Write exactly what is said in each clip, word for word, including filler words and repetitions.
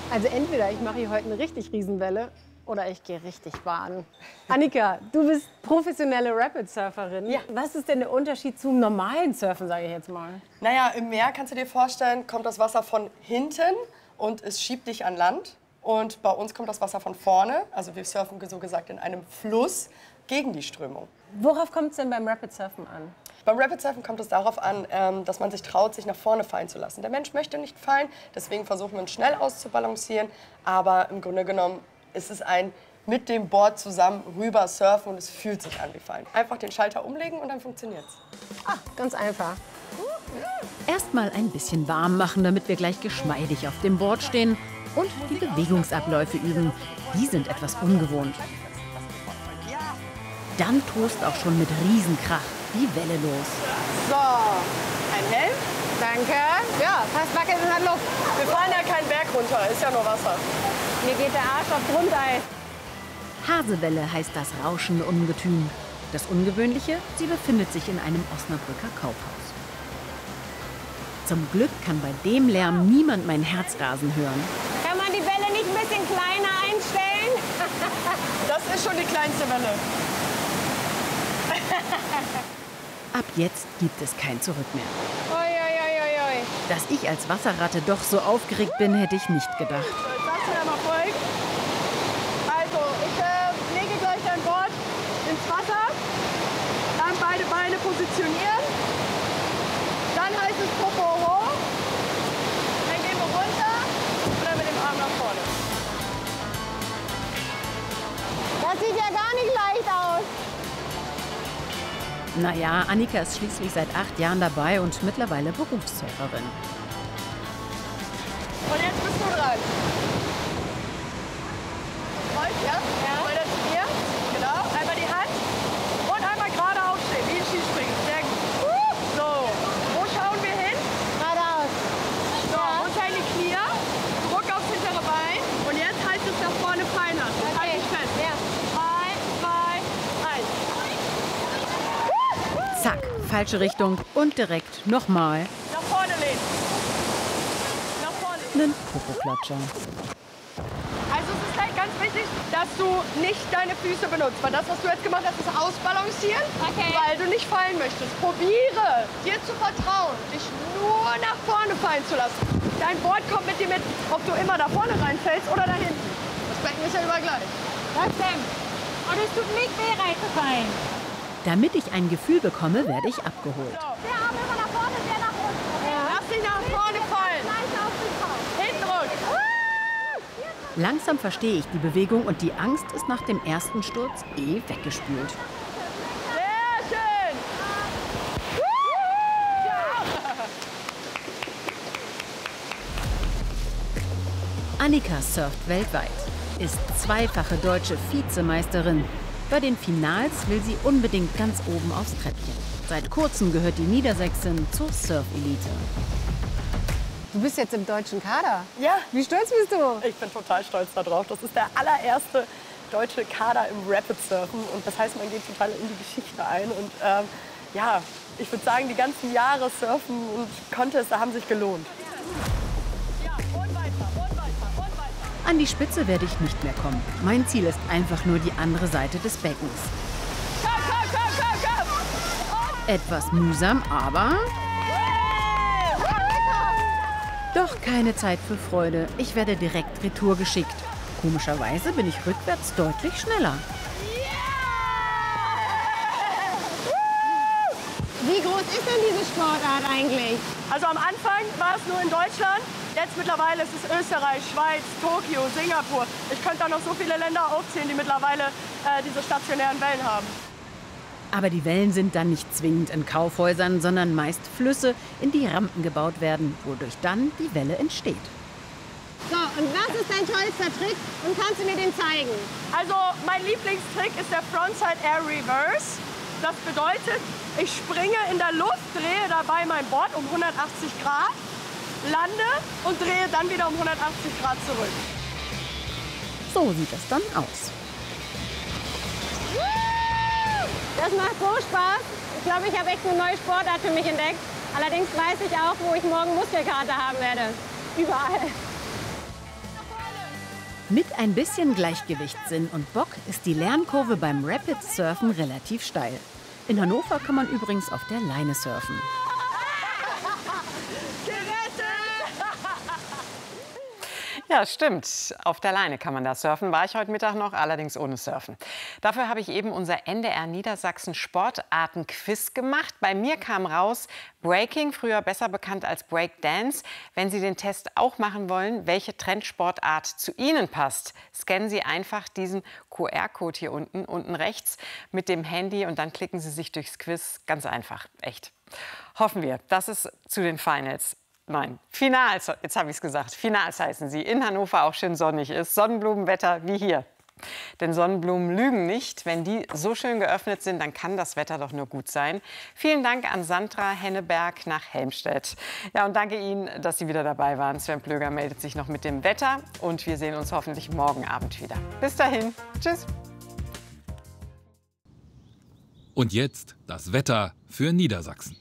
Also entweder ich mache hier heute eine richtig Riesenwelle oder ich gehe richtig baden. Annika, du bist professionelle Rapid-Surferin. Ja. Was ist denn der Unterschied zum normalen Surfen, sage ich jetzt mal? Naja, im Meer, kannst du dir vorstellen, kommt das Wasser von hinten und es schiebt dich an Land. Und bei uns kommt das Wasser von vorne, also wir surfen so gesagt in einem Fluss gegen die Strömung. Worauf kommt es denn beim Rapid-Surfen an? Beim Rapid Surfen kommt es darauf an, ähm, dass man sich traut, sich nach vorne fallen zu lassen. Der Mensch möchte nicht fallen, deswegen versuchen wir uns schnell auszubalancieren. Aber im Grunde genommen ist es ein mit dem Board zusammen rüber surfen und es fühlt sich an wie fallen. Einfach den Schalter umlegen und dann funktioniert's. Ah, ganz einfach. Erstmal ein bisschen warm machen, damit wir gleich geschmeidig auf dem Board stehen. Und die Bewegungsabläufe üben. Die sind etwas ungewohnt. Dann tost auch schon mit Riesenkrach die Welle los. So, ein Helm. Danke. Ja, fast wackelt und hat Luft. Wir fahren ja keinen Berg runter, ist ja nur Wasser. Mir geht der Arsch auf Grundeis. Hasewelle heißt das rauschende Ungetüm. Das Ungewöhnliche, sie befindet sich in einem Osnabrücker Kaufhaus. Zum Glück kann bei dem Lärm niemand mein Herz rasen hören. Kann man die Welle nicht ein bisschen kleiner einstellen? Das ist schon die kleinste Welle. Ab jetzt gibt es kein Zurück mehr. Oi, oi, oi, oi, oi. Dass ich als Wasserratte doch so aufgeregt bin, hätte ich nicht gedacht. So, jetzt sagst du ja mal folgt. Also, ich äh, lege gleich dein Board ins Wasser, dann beide Beine positionieren, dann heißt es Popo hoch, dann gehen wir runter und dann mit dem Arm nach vorne. Das sieht ja gar nicht leicht aus. Naja, Annika ist schließlich seit acht Jahren dabei und mittlerweile Berufssurferin. Und jetzt bist du dran. Rollt, ja? Ja. Weiter zu dir. Genau. Einmal die Hand und einmal gerade aufstehen, wie ein Skispringen. Sehr gut. So, wo schauen wir hin? Geradeaus. So, runter in die Knie, Druck aufs hintere Bein und jetzt heißt es nach vorne fallen lassen. Okay. Halt dich fest. Ja. Eins, zwei, eins. Zack, falsche Richtung und direkt nochmal Nach vorne lehnen. Nach vorne. einen Popoklatscher. Also es ist halt ganz wichtig, dass du nicht deine Füße benutzt. Weil das, was du jetzt gemacht hast, ist ausbalancieren, Okay. weil du nicht fallen möchtest. Probiere, dir zu vertrauen, dich nur nach vorne fallen zu lassen. Dein Board kommt mit dir mit, ob du immer da vorne reinfällst oder da hinten. Das Becken ist ja überall gleich. Was denn? Und es tut nicht weh, reinzufallen. Damit ich ein Gefühl bekomme, werde ich abgeholt. So, Der Arm immer nach vorne, der nach unten. Ja. lass dich nach vorne fallen. Gleich auf den Kopf. Hinten rück. Langsam verstehe ich die Bewegung und die Angst ist nach dem ersten Sturz eh weggespült. Sehr schön. Annika surft weltweit, ist zweifache deutsche Vizemeisterin. Bei den Finals will sie unbedingt ganz oben aufs Treppchen. Seit kurzem gehört die Niedersächsin zur Surf-Elite. Du bist jetzt im deutschen Kader. Ja, Wie stolz bist du? ich bin total stolz darauf. Das ist der allererste deutsche Kader im Rapid Surfen. Und das heißt, man geht total in die Geschichte ein. Und ähm, ja, ich würde sagen, die ganzen Jahre Surfen und Contests haben sich gelohnt. Ja, und weiter, und weiter, und weiter. An die Spitze werde ich nicht mehr kommen. Mein Ziel ist einfach nur die andere Seite des Beckens. Komm, komm, komm, komm, komm! Etwas mühsam, aber doch keine Zeit für Freude. Ich werde direkt retour geschickt. Komischerweise bin ich rückwärts deutlich schneller. Wie groß ist denn diese Sportart eigentlich? Also am Anfang war es nur in Deutschland. Jetzt mittlerweile ist es Österreich, Schweiz, Tokio, Singapur. Ich könnte da noch so viele Länder aufzählen, die mittlerweile äh, diese stationären Wellen haben. Aber die Wellen sind dann nicht zwingend in Kaufhäusern, sondern meist Flüsse, in die Rampen gebaut werden, wodurch dann die Welle entsteht. So, und was ist dein tollster Trick? Und kannst du mir den zeigen? Also mein Lieblingstrick ist der Frontside Air Reverse. Das bedeutet, ich springe in der Luft, drehe dabei mein Board um hundertachtzig Grad, lande und drehe dann wieder um hundertachtzig Grad zurück. So sieht es dann aus. Das macht so Spaß. Ich glaube, ich habe echt eine neue Sportart für mich entdeckt. Allerdings weiß ich auch, wo ich morgen Muskelkater haben werde. Überall. Mit ein bisschen Gleichgewichtssinn und Bock ist die Lernkurve beim Rapid Surfen relativ steil. In Hannover kann man übrigens auf der Leine surfen. Ja, stimmt. Auf der Leine kann man da surfen. War ich heute Mittag noch, allerdings ohne Surfen. Dafür habe ich eben unser N D R Niedersachsen Sportarten-Quiz gemacht. Bei mir kam raus Breaking, früher besser bekannt als Breakdance. Wenn Sie den Test auch machen wollen, welche Trendsportart zu Ihnen passt, scannen Sie einfach diesen Q R-Code hier unten, unten rechts mit dem Handy und dann klicken Sie sich durchs Quiz. Ganz einfach, echt. Hoffen wir, dass es zu den Finals Nein, Finals, jetzt habe ich es gesagt, Finals heißen sie, in Hannover auch schön sonnig ist, Sonnenblumenwetter wie hier. Denn Sonnenblumen lügen nicht, wenn die so schön geöffnet sind, dann kann das Wetter doch nur gut sein. Vielen Dank an Sandra Henneberg nach Helmstedt. Ja, und danke Ihnen, dass Sie wieder dabei waren. Sven Plöger meldet sich noch mit dem Wetter und wir sehen uns hoffentlich morgen Abend wieder. Bis dahin, tschüss. Und jetzt das Wetter für Niedersachsen.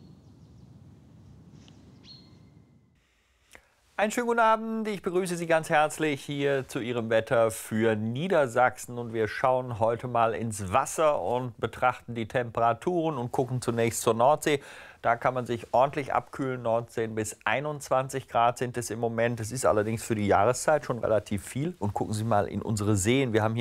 Einen schönen guten Abend, ich begrüße Sie ganz herzlich hier zu Ihrem Wetter für Niedersachsen und wir schauen heute mal ins Wasser und betrachten die Temperaturen und gucken zunächst zur Nordsee. Da kann man sich ordentlich abkühlen, neunzehn bis einundzwanzig Grad sind es im Moment. Es ist allerdings für die Jahreszeit schon relativ viel und gucken Sie mal in unsere Seen. Wir haben hier